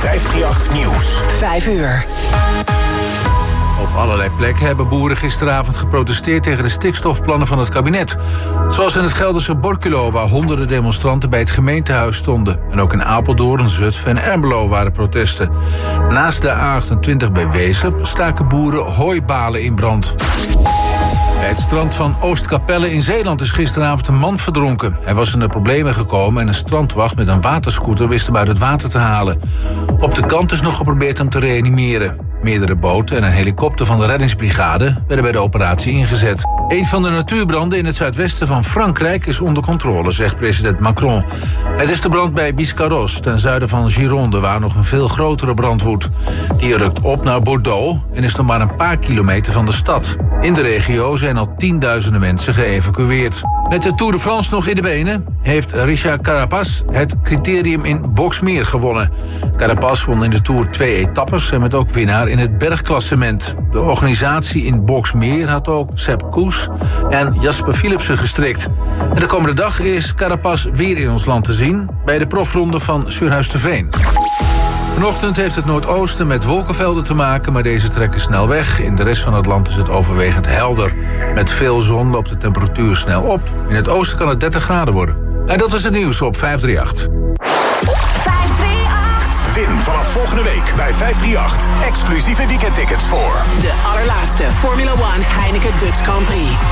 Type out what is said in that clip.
538 Nieuws. 5 uur. Op allerlei plekken hebben boeren gisteravond geprotesteerd tegen de stikstofplannen van het kabinet. Zoals in het Gelderse Borculo, waar honderden demonstranten bij het gemeentehuis stonden. En ook in Apeldoorn, Zutphen en Ermelo waren protesten. Naast de A28 bij Wezen staken boeren hooibalen in brand. Bij het strand van Oostkapelle in Zeeland is gisteravond een man verdronken. Hij was in de problemen gekomen en een strandwacht met een waterscooter wist hem uit het water te halen. Op de kant is nog geprobeerd hem te reanimeren. Meerdere boten en een helikopter van de reddingsbrigade werden bij de operatie ingezet. Een van de natuurbranden in het zuidwesten van Frankrijk is onder controle, zegt president Macron. Het is de brand bij Biscarrosse, ten zuiden van Gironde, waar nog een veel grotere brand woedt. Die rukt op naar Bordeaux en is nog maar een paar kilometer van de stad. In de regio zijn al tienduizenden mensen geëvacueerd. Met de Tour de France nog in de benen heeft Richard Carapaz het criterium in Boxmeer gewonnen. Carapaz won in de Tour 2 etappes en werd ook winnaar in het bergklassement. De organisatie in Boxmeer had ook Sepp Kuss en Jasper Philipsen gestrikt. En de komende dag is Carapaz weer in ons land te zien bij de profronde van Surhuisterveen. Vanochtend heeft het noordoosten met wolkenvelden te maken, maar deze trekken snel weg. In de rest van het land is het overwegend helder. Met veel zon loopt de temperatuur snel op. In het oosten kan het 30 graden worden. En dat was het nieuws op 538. 538. Win vanaf volgende week bij 538. Exclusieve weekendtickets voor De allerlaatste Formula 1 Heineken Dutch Grand Prix.